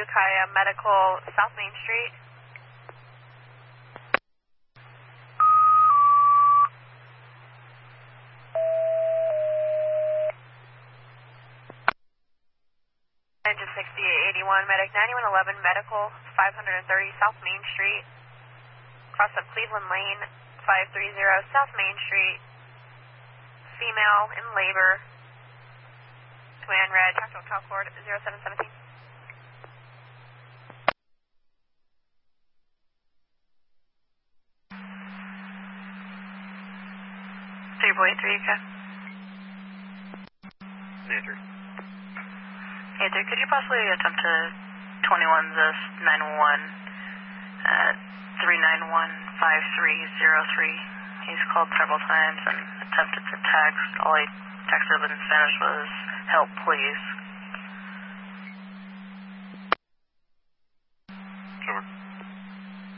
Ukiah Medical, South Main Street. Engine 6881, Medic 9111 Medical, 530 South Main Street. Cross up Cleveland Lane, 530 South Main Street. Female in labor. Command red, tactical call cord 0717. 3.3, okay. Answer. Answer, could you possibly attempt to 21 this 911 at 3915303? He's called several times and attempted to text. All he texted in Spanish was, "Help, please."